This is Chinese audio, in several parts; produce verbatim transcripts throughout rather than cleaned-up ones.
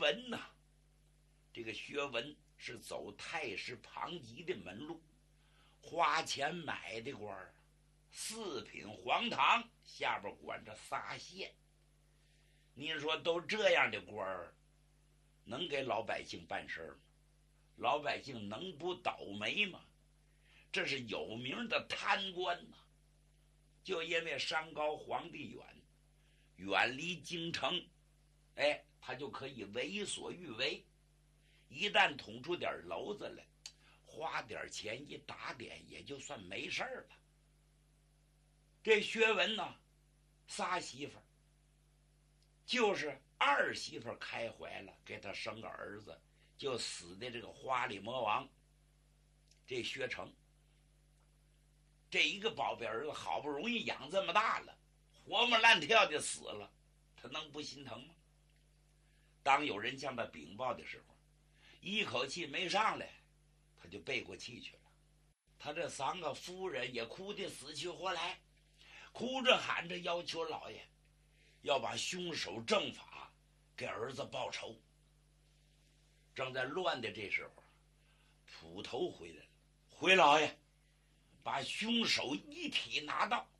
文呐、啊，这个薛文是走太师庞吉的门路，花钱买的官儿，四品黄堂下边管着仨县。您说都这样的官儿，能给老百姓办事吗？老百姓能不倒霉吗？这是有名的贪官呐、啊！就因为山高皇帝远，远离京城，哎，他就可以为所欲为。一旦捅出点篓子来，花点钱一打点，也就算没事了。这薛文呢，仨媳妇儿，就是二媳妇开怀了，给他生个儿子，就死的这个花里魔王，这薛成。这一个宝贝儿子好不容易养这么大了，活蹦乱跳的死了，他能不心疼吗？当有人向他禀报的时候，一口气没上来，他就背过气去了。他这三个夫人也哭得死去活来，哭着喊着要求老爷要把凶手正法，给儿子报仇。正在乱的这时候，捕头回来了，回老爷，把凶手遗体拿到。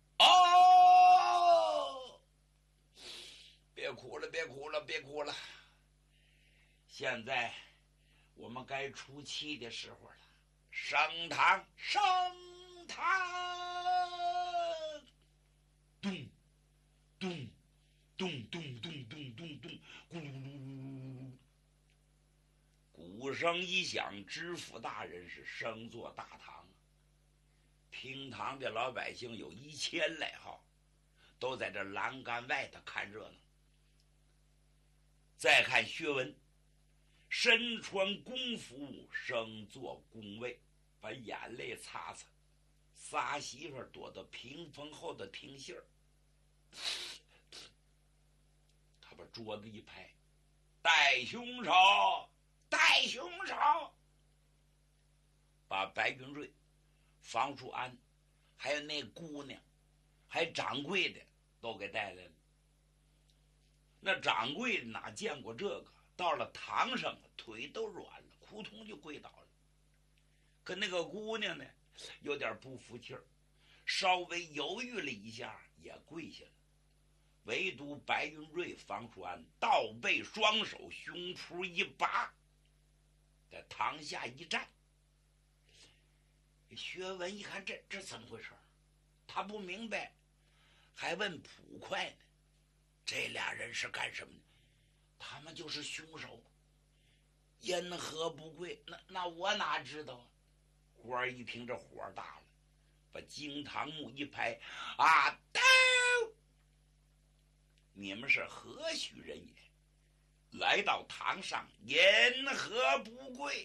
哦，别哭了，别哭了，别哭了！现在我们该出气的时候了。升堂，升堂！咚咚咚咚咚咚咚咚，咕噜噜噜。鼓声一响，知府大人是升坐大堂。厅堂的老百姓有一千来号，都在这栏杆外头看热闹。再看薛文，身穿公服，升坐宫位，把眼泪擦擦。仨媳妇躲到屏风后的听信儿，他把桌子一拍：“带凶手，带凶手！”把白云瑞、房淑安还有那姑娘还掌柜的都给带来了。那掌柜哪见过这个，到了堂上腿都软了，扑通就跪倒了。可那个姑娘呢，有点不服气儿，稍微犹豫了一下也跪下了。唯独白云瑞、房淑安倒背双手，胸脯一拔，在堂下一站。薛文一看，这这怎么回事？他不明白，还问捕快呢：“这俩人是干什么的？”他们就是凶手，因何不跪？那那我哪知道啊？官儿一听这火大了，把惊堂木一拍：“啊，刀！你们是何许人也？来到堂上，因何不跪？”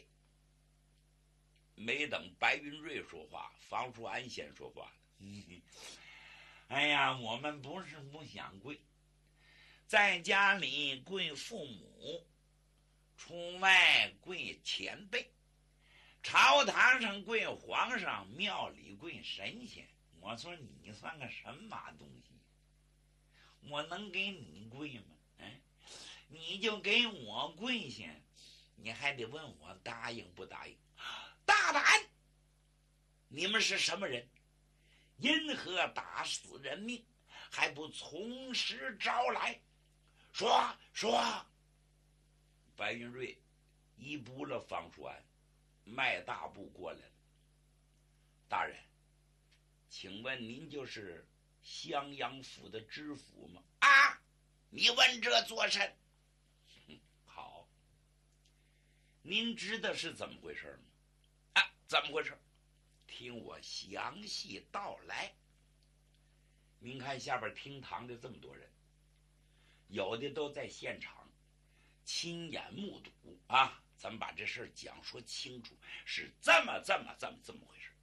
没等白云瑞说话，房淑安先说话了：“哎呀，我们不是不想跪，在家里跪父母，出外跪前辈，朝堂上跪皇上，庙里跪神仙。我说你算个什么东西？我能给你跪吗？哎，你就给我跪下，你还得问我答应不答应？大胆！你们是什么人？因何打死人命，还不从实招来？说说！”白云瑞一步了房淑安，迈大步过来了。“大人，请问您就是襄阳府的知府吗？”“啊，你问这作甚？”“好，您知道是怎么回事吗？”“啊，怎么回事？听我详细道来。”您看下边厅堂的这么多人，有的都在现场亲眼目睹啊，咱们把这事儿讲说清楚，是这么这么这么这么回事。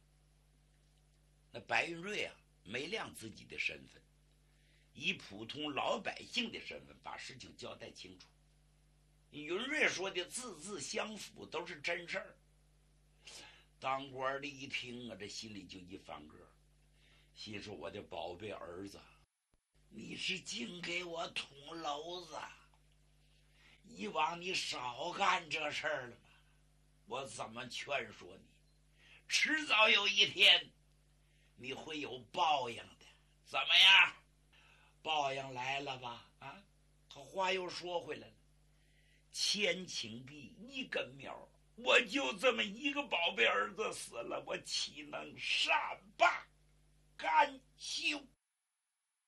那白云瑞啊，没亮自己的身份，以普通老百姓的身份把事情交代清楚。云瑞说的字字相符，都是真事儿。当官的一听啊，这心里就一翻个，心说：“我的宝贝儿子，你是净给我捅娄子， 望你少干这事儿了嘛。我怎么劝说你？迟早有一天，你会有报应的。怎么样？报应来了吧？啊，可话又说回来了，千顷地一根苗，我就这么一个宝贝儿子死了，我岂能善罢甘休？